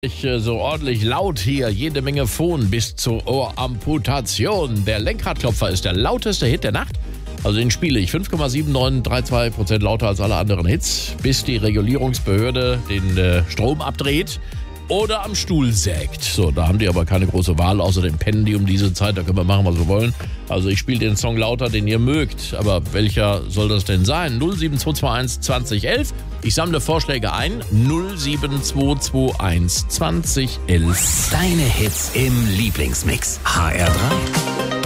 So ordentlich laut hier, jede Menge Phon bis zur Ohramputation. Der Lenkradklopfer ist der lauteste Hit der Nacht. Also den spiele ich 5,7932% lauter als alle anderen Hits, bis die Regulierungsbehörde den Strom abdreht oder am Stuhl sägt. So, da haben die aber keine große Wahl, außerdem pennen die um diese Zeit, da können wir machen, was wir wollen. Also ich spiele den Song lauter, den ihr mögt. Aber welcher soll das denn sein? 07221 2011. Ich sammle Vorschläge ein. 07221 2011. Deine Hits im Lieblingsmix. HR3.